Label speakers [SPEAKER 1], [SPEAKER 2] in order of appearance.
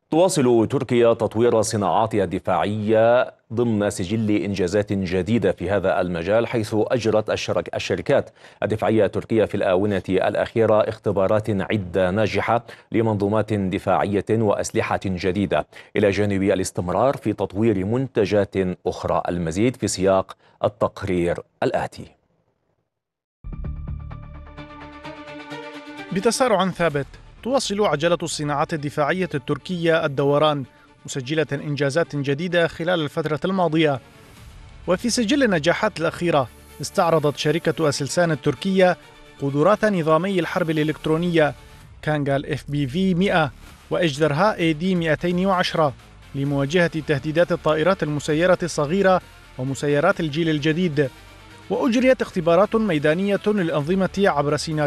[SPEAKER 1] تواصل تركيا تطوير صناعاتها الدفاعية ضمن سجل إنجازات جديدة في هذا المجال، حيث أجرت الشركات الدفاعية التركية في الآونة الأخيرة اختبارات عدة ناجحة لمنظومات دفاعية وأسلحة جديدة، إلى جانب الاستمرار في تطوير منتجات أخرى. المزيد في سياق التقرير الآتي.
[SPEAKER 2] بتسارع ثابت تواصل عجلة الصناعات الدفاعية التركية الدوران، مسجلة إنجازات جديدة خلال الفترة الماضية. وفي سجل النجاحات الأخيرة استعرضت شركة أسلسان التركية قدرات نظامي الحرب الإلكترونية كانغال FPV 100 وإجدرها AD 210 لمواجهة تهديدات الطائرات المسيرة الصغيرة ومسيرات الجيل الجديد. وأجريت اختبارات ميدانية للأنظمة عبر سيناريو